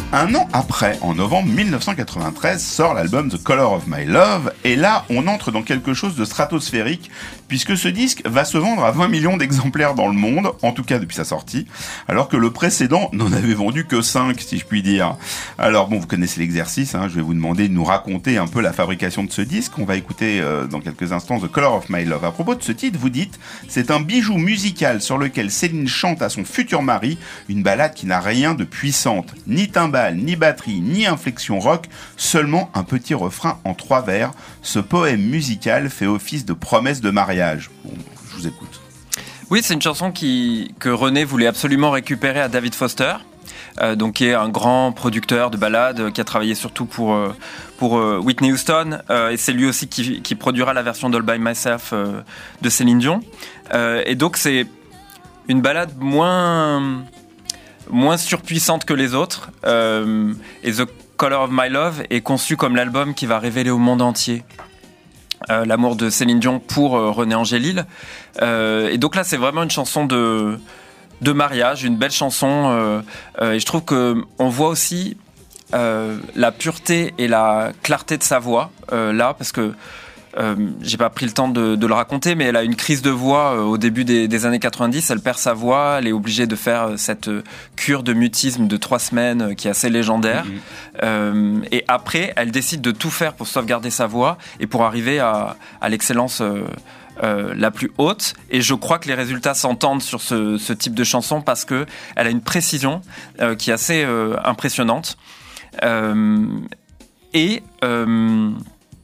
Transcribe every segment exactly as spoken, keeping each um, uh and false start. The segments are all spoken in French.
Un an après, en novembre dix-neuf cent quatre-vingt-treize, sort l'album The Color of My Love, et là, on entre dans quelque chose de stratosphérique, puisque ce disque va se vendre à vingt millions d'exemplaires dans le monde, en tout cas depuis sa sortie, alors que le précédent n'en avait vendu que cinq, si je puis dire. Alors bon, vous connaissez l'exercice, hein, je vais vous demander de nous raconter un peu la fabrication de ce disque. On va écouter euh, dans quelques instants The Color of My Love. À propos de ce titre, vous dites, c'est un bijou musical sur lequel Céline chante à son futur mari, une ballade qui n'a rien de puissante, ni timbale, ni batterie, ni inflexion rock, seulement un petit refrain en trois vers. Ce poème musical fait office de promesse de mariage. Bon, je vous écoute. Oui, c'est une chanson qui, que René voulait absolument récupérer à David Foster, euh, donc qui est un grand producteur de ballades, euh, qui a travaillé surtout pour, euh, pour euh, Whitney Houston, euh, et c'est lui aussi qui, qui produira la version d'All By Myself euh, de Céline Dion. Euh, et donc c'est une ballade moins... moins surpuissante que les autres, euh, et The Color of My Love est conçu comme l'album qui va révéler au monde entier euh, l'amour de Céline Dion pour euh, René Angélil. Euh, et donc là, c'est vraiment une chanson de, de mariage, une belle chanson, euh, euh, et je trouve qu'on voit aussi euh, la pureté et la clarté de sa voix euh, là, parce que Euh, j'ai pas pris le temps de, de le raconter, mais elle a une crise de voix euh, au début des, des années quatre-vingt-dix. Elle perd sa voix, elle est obligée de faire euh, cette euh, cure de mutisme de trois semaines euh, qui est assez légendaire. Mmh. Euh, et après, elle décide de tout faire pour sauvegarder sa voix et pour arriver à, à l'excellence euh, euh, la plus haute. Et je crois que les résultats s'entendent sur ce, ce type de chanson parce que elle a une précision euh, qui est assez euh, impressionnante. Euh, et euh,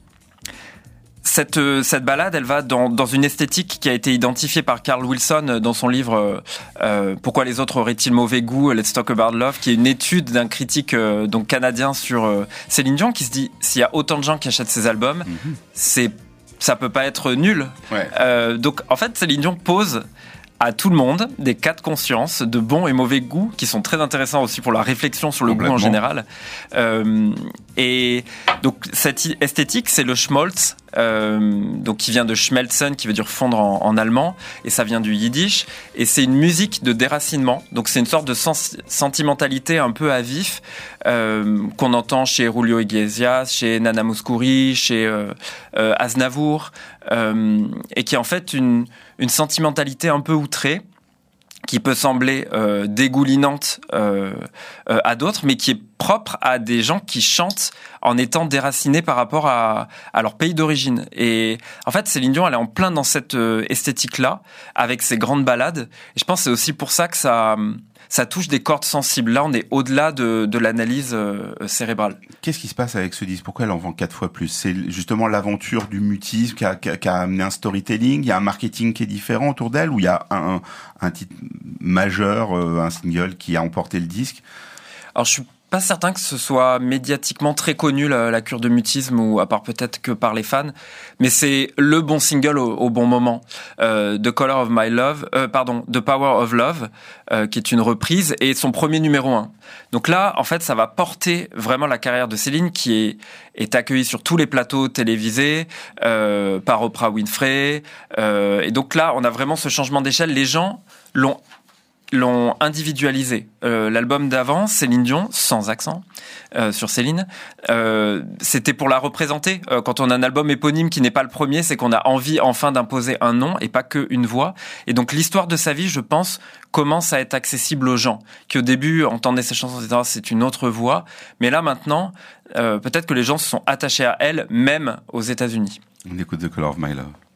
Cette, cette ballade, elle va dans, dans une esthétique qui a été identifiée par Carl Wilson dans son livre euh, Pourquoi les autres auraient-ils mauvais goût, Let's Talk About Love, qui est une étude d'un critique euh, donc canadien sur euh, Céline Dion, qui se dit s'il y a autant de gens qui achètent ses albums, mm-hmm. c'est ça peut pas être nul. Ouais. Euh, donc en fait, Céline Dion pose à tout le monde des cas de conscience de bon et mauvais goût qui sont très intéressants aussi pour la réflexion sur le goût en général. Euh, et donc cette esthétique, c'est le Schmaltz, euh, donc qui vient de Schmelzen, qui veut dire fondre en, en allemand, et ça vient du yiddish. Et c'est une musique de déracinement, donc c'est une sorte de sens- sentimentalité un peu à vif euh, qu'on entend chez Julio Iglesias, chez Nana Mouskouri, chez euh, euh, Aznavour, euh, et qui est en fait une une sentimentalité un peu outrée, qui peut sembler euh, dégoulinante euh, euh, à d'autres, mais qui est propre à des gens qui chantent en étant déracinés par rapport à, à leur pays d'origine. Et en fait, Céline Dion, elle est en plein dans cette euh, esthétique-là, avec ses grandes ballades. Et je pense que c'est aussi pour ça que ça, ça touche des cordes sensibles. Là, on est au-delà de, de l'analyse euh, cérébrale. Qu'est-ce qui se passe avec ce disque ? Pourquoi elle en vend quatre fois plus ? C'est justement l'aventure du mutisme qui a, qui, a, qui a amené un storytelling, il y a un marketing qui est différent autour d'elle, ou il y a un, un titre majeur, euh, un single qui a emporté le disque ? Alors, je suis pas certain que ce soit médiatiquement très connu, la, la cure de mutisme, ou à part peut-être que par les fans, mais c'est le bon single au, au bon moment. Euh, The Color of My Love, euh, pardon, The Power of Love, euh, qui est une reprise, et son premier numéro un. Donc là, en fait, ça va porter vraiment la carrière de Céline, qui est, est accueillie sur tous les plateaux télévisés, euh, par Oprah Winfrey, euh, et donc là, on a vraiment ce changement d'échelle. Les gens l'ont l'ont individualisé. Euh, l'album d'avant, Céline Dion, sans accent euh, sur Céline, euh, c'était pour la représenter. Euh, quand on a un album éponyme qui n'est pas le premier, c'est qu'on a envie enfin d'imposer un nom et pas qu'une voix. Et donc l'histoire de sa vie, je pense, commence à être accessible aux gens, qui au début entendaient ses chansons, et cetera, c'est une autre voix. Mais là maintenant, euh, peut-être que les gens se sont attachés à elle, même aux États-Unis. On écoute The Color of My Love.